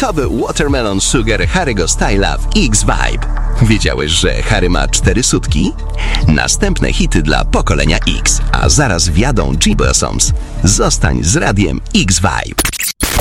hitowy Watermelon Sugar Harry'ego Styla w X-Vibe. Wiedziałeś, że Harry ma 4 sutki? Następne hity dla pokolenia X, a zaraz wjadą G-Blossoms. Zostań z radiem X-Vibe.